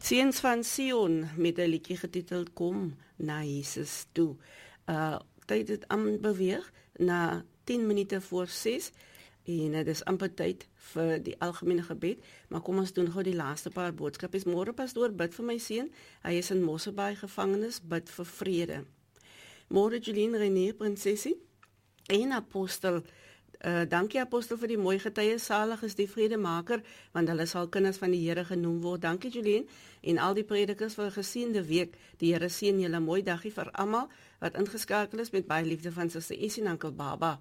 Seuns van Sion met 'n liedjie getiteld Kom na Jesus toe. Tyd het aanbeweeg na 10 minute voor 6 en dit is amper tyd vir die algemene gebed, maar kom ons doen gou die laaste paar boodskappe. Môre pastoor bid vir my seun, hy is in Mosselbaai gevangenis, bid vir vrede. Môre Julien René Prinsessie en apostel. Dankie apostel vir die mooi getuie, salig is die vredemaker, want hulle sal kinders van die Here genoem word. Dankie Julien en al die predikers vir 'n geseënde week. Die Here seën julle, mooi dagie vir almal wat ingeskakel is, met baie liefde van Suster Essie en Oom Baba.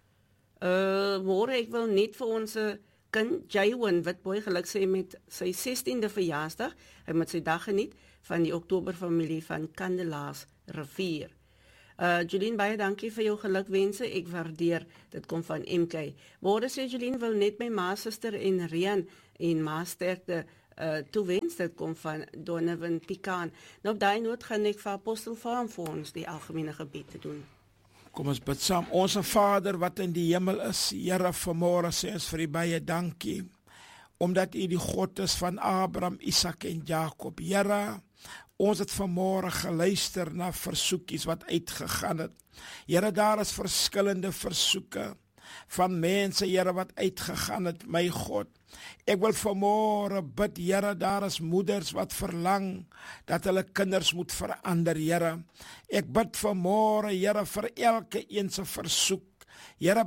Môre ek wil net vir ons kind Jaywan Witboy geluk sê met sy 16de verjaarsdag. Hy moet sy dag geniet van die Oktoberfamilie van Kandelaars Rivier. Julien, baie dankie vir jou gelukwense, ek waardeer, dit kom van MK. Môre sê Julien wil net my ma, suster en Rian en ma sterkte toewens, dit kom van Donovan Pikaan. Nou op daai noot gaan ek vir apostel vra om vir ons die algemene gebed te doen. Kom ons bid saam. Onse Vader wat in die hemel is, Here, vanmôre sê ons vir U baie dankie, omdat U die God is van Abraham, Isak en Jakob. Here, ons het vanmôre geluister na versoekies wat uitgegaan het. Here, daar is verskillende versoeke van mense, Here, wat uitgegaan het, my God. Ek wil vanmôre bid, Here, daar is moeders wat verlang dat hulle kinders moet verander, Here. Ek bid vanmôre, Here, vir elke een se versoek. Here,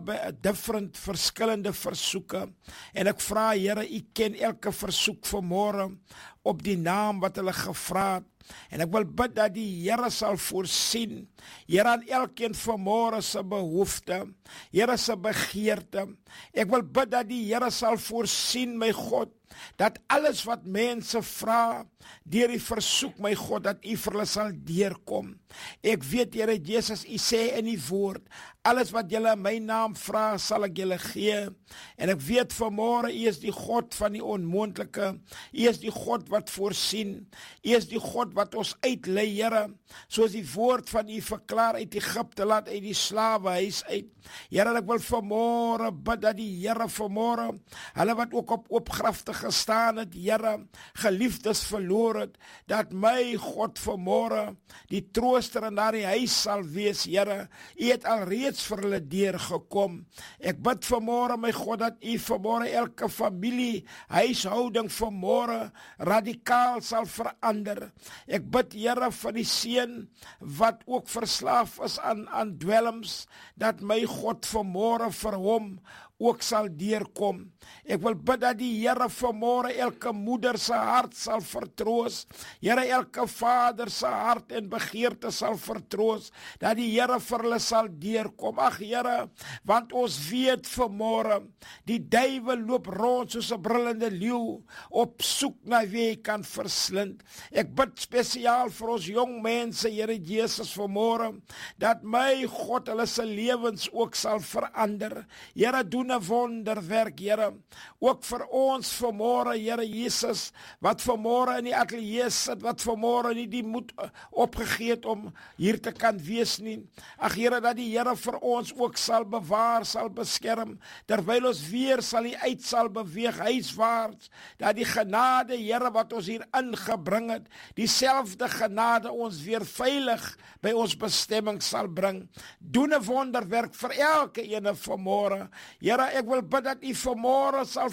verskillende versoeke. En ek vra, Here, U ken elke versoek vanmôre op die naam wat hulle gevra het. En ek wil bid dat die Here sal voorsien, Here, aan elkeen vanmôre se behoefte, Here se begeerte. Ek wil bid dat die Here sal voorsien, my God, dat alles wat mense vra, deur die versoek, my God, dat U vir hulle sal deurkom. Ek weet, Here Jesus, U sê in die woord, alles wat julle in my naam vra, sal ek julle gee. En ek weet vanmôre, U is die God van die onmoontlike, U is die God wat voorsien, U is die God wat ons uitlei, Here, soos die woord van U verklaar uit Egipte laat, uit die slawehuis uit. Here, ek wil vanmôre bid dat die Here vanmôre, hulle wat ook op opgrafte gestaan het, Here, geliefdes verloor het, dat my God vanmôre die trooster in daardie huis sal wees, Here. U het alreeds vir hulle deurgekom. Ek bid vanmôre, my God, dat U vanmôre elke familie, huishouding vanmôre radikaal sal verander. Ek bid, Here, vir die seun wat ook verslaaf is aan dwelms, dat my God vanmôre vir hom ook sal deurkom. Ek wil bid dat die Here vanmôre elke moeder se hart sal vertroos. Here, elke vader se hart en begeerte sal vertroos, dat die Here vir hulle sal deurkom. Ag Here, want ons weet vanmôre, die duiwel loop rond soos 'n brullende leeu, op soek na wie hy kan verslind. Ek bid spesiaal vir ons jong mense, Here Jesus, vanmôre, dat my God hulle se lewens ook sal verander. Here, doen 'n wonderwerk, Here, ook vir ons vanmôre, Here Jesus, wat vanmôre in die ateljee sit, wat vanmôre nie die moed opgegee het om hier te kan wees nie. Ag Here, dat die Here vir ons ook sal bewaar, sal beskerm, terwyl ons weer sal uit sal beweeg huiswaarts, dat die genade, Here, wat ons hier ingebring het, dieselfde genade ons weer veilig by ons bestemming sal bring. Doen 'n wonderwerk vir elke ene vanmôre. Here, ek wil bid dat U vanmôre sal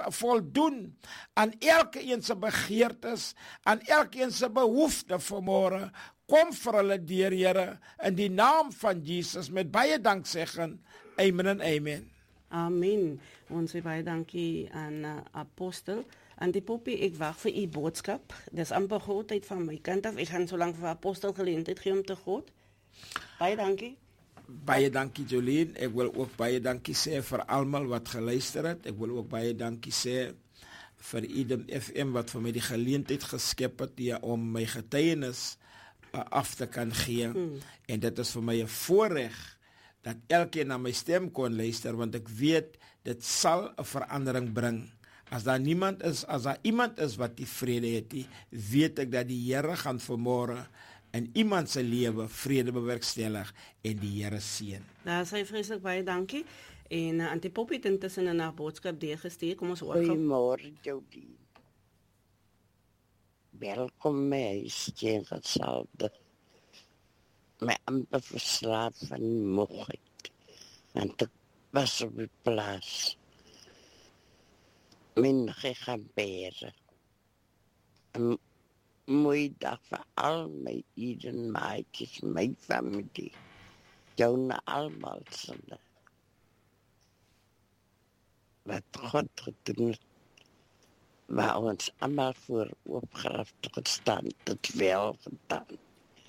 voldoen aan elke een se begeertes, aan elke een se behoefte vanmôre. Kom vir hulle deur, Here, in die naam van Jesus, met baie danksegging. Amen en amen. Amen. Ons sê baie dankie aan apostel. En die Poppie, ek wag vir U boodskap. Dis amper grootheid van my kant af. Ek gaan so lank vir apostel geleentheid gee om te groet. Baie dankie. Baie dankie Jolien, ek wil ook baie dankie sê vir almal wat geluister het. Ek wil ook baie dankie sê vir Idem FM wat vir my die geleentheid geskep het, ja, om my getuienis af te kan gee. En dit is vir my 'n voorreg dat elkeen na my stem kon luister, want ek weet dit sal 'n verandering bring. As daar iemand is wat die vrede het, weet ek dat die Here gaan vanmôre in iemand se lewe vrede bewerkstellig en die Here seën. Daar sê vreeslik baie dankie. En Antipoppie het intussen 'n boodskap deurgestuur. Kom ons hoor. Goeiemôre Jody. welkom my huis teengesalde. My amper verslaaf van die moegheid. Want ek was op die plaas. Min gaan beren. Een mooie dag voor al mijn Eden maatjes, mijn familie. Jou allemaal zonde. Wat God gedoen het, waar ons allemaal voor opgericht gestaan, het wel gedaan.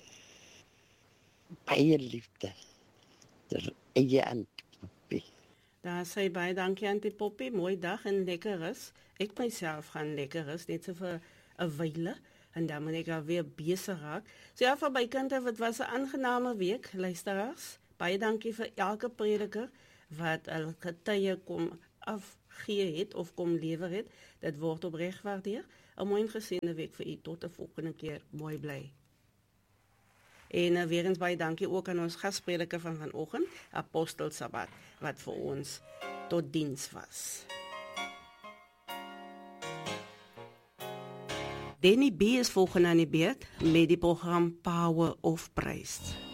Baie liefde, ter eie Antie. Daar sê baie dankie Auntie Poppy, mooi dag en lekker rus. Ek myself gaan lekker rus, net so vir 'n wyle en dan moet ek alweer besig raak. So ja, van bykante, wat was 'n aangename week, luisteraars. Baie dankie vir elke prediker wat al getuie kom afgee het of kom lewer het. Dit word opreg gewaardeer. 'n Mooi geseënde week vir u. Tot 'n volgende keer. Mooi bly. En weer eens baie dankie ook aan ons gasprediker van vanoggend, Apostel Sabat, wat vir ons tot diens was. Danny B is volgende aan die beurt met die program Power of Praise.